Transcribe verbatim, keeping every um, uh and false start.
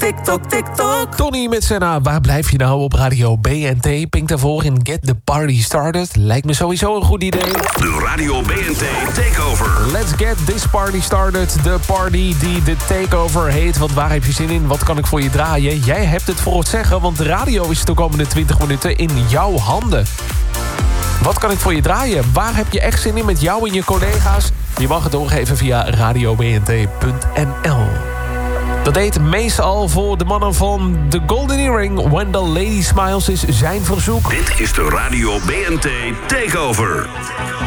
TikTok, TikTok. Tony met Senna, waar blijf je nou op Radio B N T? Pink daarvoor in Get the Party Started. Lijkt me sowieso een goed idee. De Radio B N T Takeover. Let's get this party started. De party die de Takeover heet. Want waar heb je zin in? Wat kan ik voor je draaien? Jij hebt het voor het zeggen, want de radio is de komende twintig minuten in jouw handen. Wat kan ik voor je draaien? Waar heb je echt zin in met jou en je collega's? Je mag het doorgeven via radio b n t punt n l. Dat deed meestal voor de mannen van The Golden Earring. When the Lady Smiles is zijn verzoek. Dit is de Radio B N T Takeover.